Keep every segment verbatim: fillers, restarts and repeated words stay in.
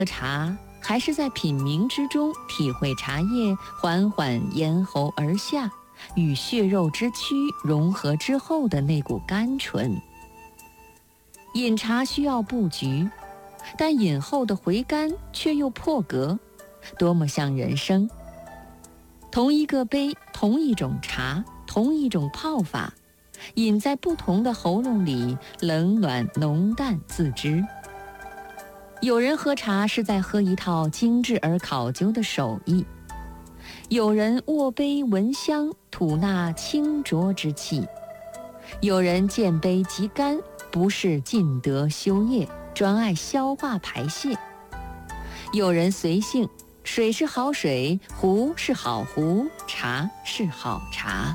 茶还是在品茗之中体会茶叶缓缓咽喉而下，与血肉之躯融合之后的那股甘醇。饮茶需要布局，但饮后的回甘却又破格，多么像人生。同一个杯，同一种茶，同一种泡法，饮在不同的喉咙里，冷暖浓淡自知。有人喝茶是在喝一套精致而考究的手艺，有人握杯闻香，吐纳清浊之气，有人见杯即甘，不是尽德修业，专爱消化排泄，有人随性，水是好水，壶是好壶，茶是好茶。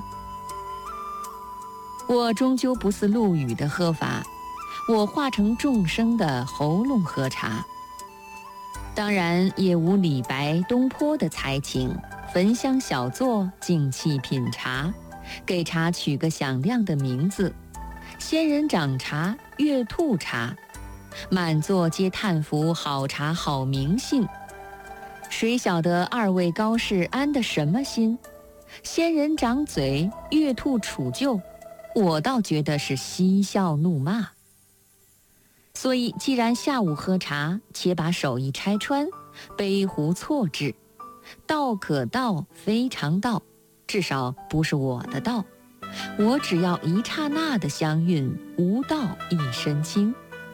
我终究不似陆羽的喝法，我化成众生的喉咙喝茶，当然也无李白、东坡的才情，焚香小坐，静气品茶，给茶取个响亮的名字，仙人掌茶、月兔茶，满座皆叹服好茶好名姓。谁晓得二位高士安的什么心？仙人掌嘴，月兔杵臼，我倒觉得是嬉笑怒骂。所以既然下午喝茶，且把手艺拆穿，杯壶错置，道可道，非常道，至少不是我的道。我只要一刹那的相韵，无道一身轻。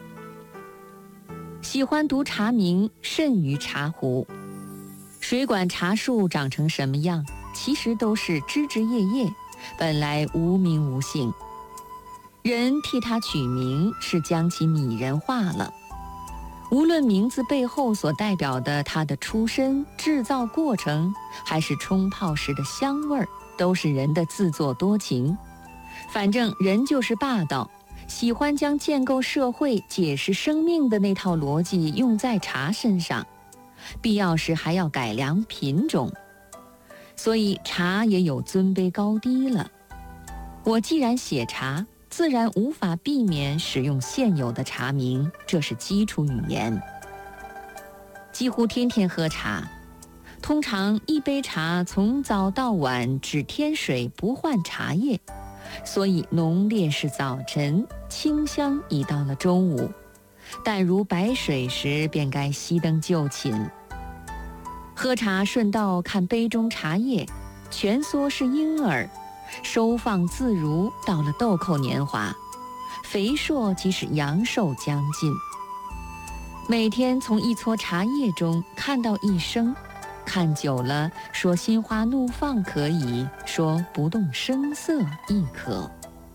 喜欢读茶名，甚于茶壶。谁管茶树长成什么样，其实都是枝枝叶叶，本来无名无姓。人替它取名，是将其拟人化了。无论名字背后所代表的它的出身、制造过程，还是冲泡时的香味儿，都是人的自作多情。反正人就是霸道，喜欢将建构社会、解释生命的那套逻辑用在茶身上，必要时还要改良品种。所以茶也有尊卑高低了。我既然写茶，自然无法避免使用现有的茶名，这是基础语言。几乎天天喝茶，通常一杯茶从早到晚只添水不换茶叶，所以浓烈是早晨，清香已到了中午，但如白水时便该熄灯就寝。喝茶顺道看杯中茶叶，蜷缩是婴儿，收放自如，到了豆蔻年华，肥硕即是阳寿将近。每天从一撮茶叶中看到一生，看久了，说心花怒放可以，说不动声色亦可。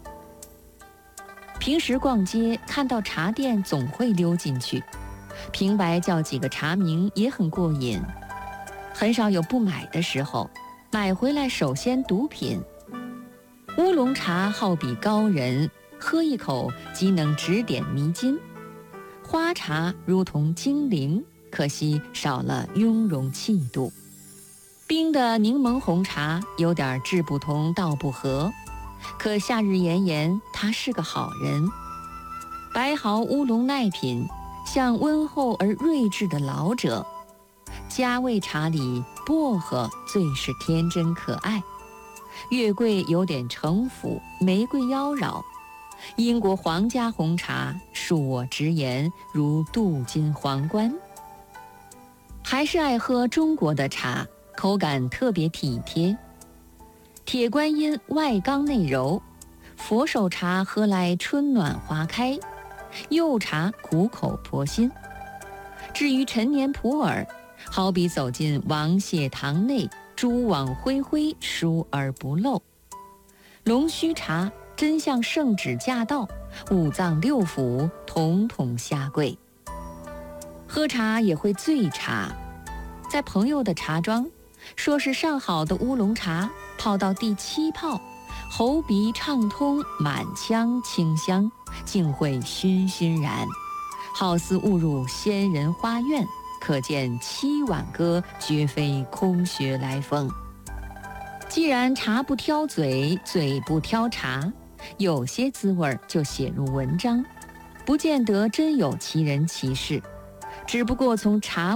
平时逛街看到茶店总会溜进去，平白叫几个茶名也很过瘾，很少有不买的时候，买回来首先独品。乌龙茶好比高人，喝一口即能指点迷津；花茶如同精灵，可惜少了雍容气度。冰的柠檬红茶有点志不同道不合，可夏日炎炎，他是个好人。白毫乌龙耐品，像温厚而睿智的老者。加味茶里薄荷最是天真可爱，月桂有点城府，玫瑰妖娆。英国皇家红茶，恕我直言，如镀金皇冠。还是爱喝中国的茶，口感特别体贴。铁观音外刚内柔，佛手茶喝来春暖花开，柚茶苦口婆心。至于陈年普洱，好比走进王谢堂内，蛛网恢恢，疏而不漏。龙须茶真像圣旨驾到，五脏六腑统统下跪。喝茶也会醉茶，在朋友的茶庄，说是上好的乌龙茶，泡到第七泡，喉鼻畅通，满腔清香，竟会醺醺然，好似误入仙人花院。可见七碗歌绝非空穴来风。既然茶不挑嘴，嘴不挑茶，有些滋味就写入文章，不见得真有其人其事，只不过从茶